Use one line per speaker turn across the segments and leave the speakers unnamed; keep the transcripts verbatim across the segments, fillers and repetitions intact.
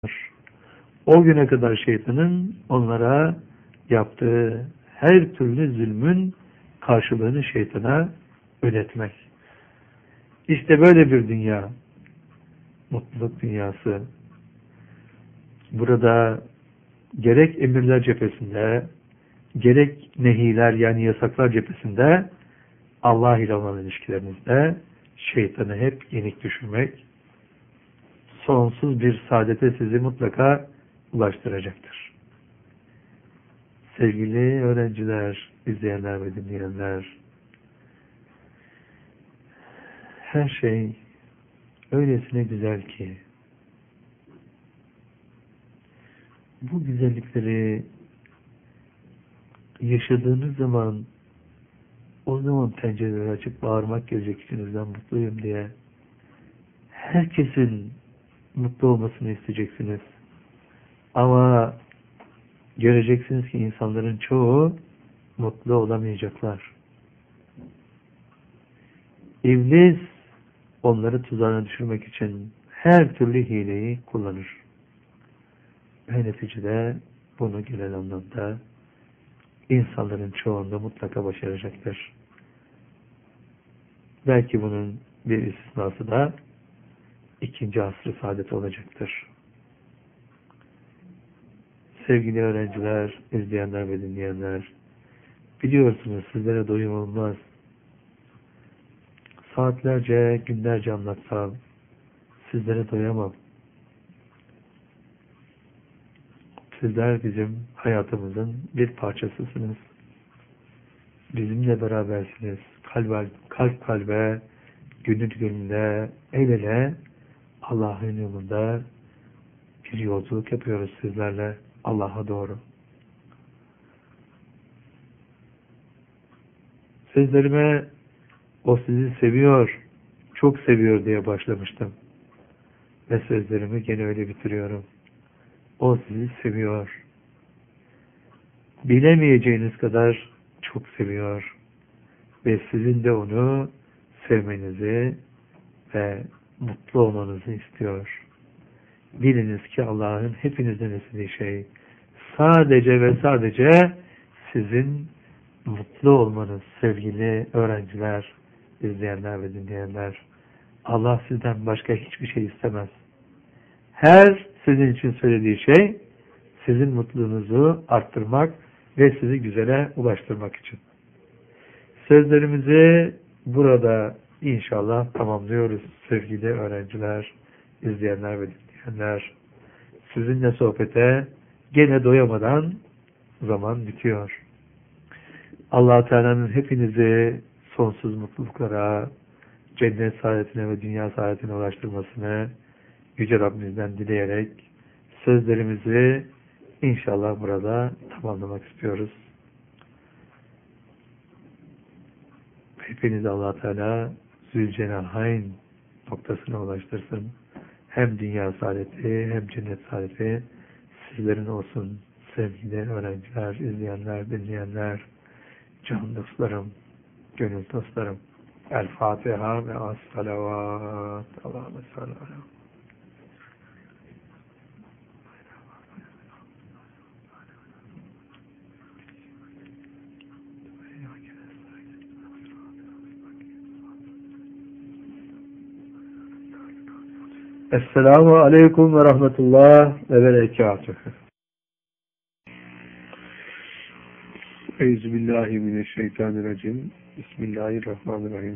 O güne kadar şeytanın onlara yaptığı her türlü zulmün karşılığını şeytana ödetmek. İşte böyle bir dünya, mutluluk dünyası. Burada gerek emirler cephesinde, gerek nehiler yani yasaklar cephesinde, Allah ile olan ilişkilerinizde şeytanı hep yenik düşürmek, sonsuz bir saadete sizi mutlaka ulaştıracaktır. Sevgili öğrenciler, izleyenler ve dinleyenler, her şey öylesine güzel ki bu güzellikleri yaşadığınız zaman o zaman pencereleri açıp bağırmak gelecek içinizden mutluyum diye. Herkesin mutlu olmasını isteyeceksiniz. Ama göreceksiniz ki insanların çoğu mutlu olamayacaklar. İblis onları tuzağına düşürmek için her türlü hileyi kullanır. Ve neticede bunu genel anlamda insanların çoğunda mutlaka başaracaktır. Belki bunun bir istisnası da ikinci asr-ı saadet olacaktır. Sevgili öğrenciler, izleyenler ve dinleyenler, biliyorsunuz sizlere doyum olmaz. Saatlerce, günlerce anlatsam sizlere doyamam. Sizler bizim hayatımızın bir parçasısınız. Bizimle berabersiniz. Kalp, kalp kalbe, gönül gönüle, el ele Allah'ın yolunda bir yolculuk yapıyoruz sizlerle Allah'a doğru. Sözlerime o sizi seviyor, çok seviyor diye başlamıştım. Ve sözlerimi gene öyle bitiriyorum. O sizi seviyor. Bilemeyeceğiniz kadar çok seviyor. Ve sizin de onu sevmenizi ve mutlu olmanızı istiyor. Biliniz ki Allah'ın hepinizden istediği şey sadece ve sadece sizin mutlu olmanız sevgili öğrenciler, izleyenler ve dinleyenler. Allah sizden başka hiçbir şey istemez. Her sizin için söylediği şey sizin mutluluğunuzu arttırmak ve sizi güzele ulaştırmak için. Sözlerimizi burada inşallah tamamlıyoruz sevgili öğrenciler, izleyenler ve dinleyenler. Sizinle sohbete gene doyamadan zaman bitiyor. Allah-u Teala'nın hepinizi sonsuz mutluluklara, cennet saadetine ve dünya saadetine ulaştırmasını Yüce Rabbimizden dileyerek sözlerimizi inşallah burada tamamlamak istiyoruz. Hepinizi Allah-u Teala Zülcenahayn noktasına ulaştırsın. Hem dünya saadeti hem cennet saadeti sizlerin olsun sevgili öğrenciler, izleyenler, dinleyenler, can dostlarım, gönül dostlarım. El Fatiha ve as-salavat. Allahümme salli ala. Esselamu aleyküm ve rahmetullah ve berekatuhu.
Euzubillahimineşşeytanirracim. Bismillahirrahmanirrahim.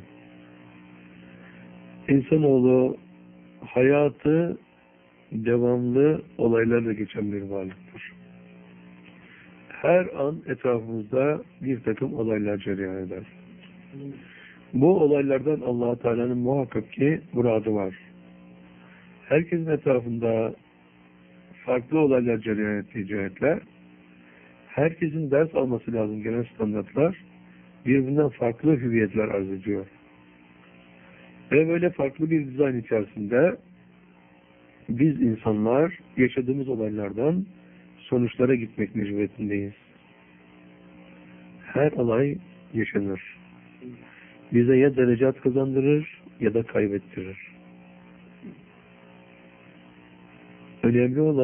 İnsanoğlu hayatı devamlı olaylarla geçen bir varlıktır. Her an etrafımızda bir takım olaylar cereyan eder. Bu olaylardan Allah-u Teala'nın muhakkak ki muradı var. Herkesin etrafında farklı olaylar cereyan ettiği cihetler, herkesin ders alması lazım genel standartlar, birbirinden farklı hüviyetler arz ediyor. Ve böyle farklı bir dizayn içerisinde biz insanlar yaşadığımız olaylardan sonuçlara gitmek mecburiyetindeyiz. Her olay yaşanır. Bize ya derecat kazandırır ya da kaybettirir. Önemli olan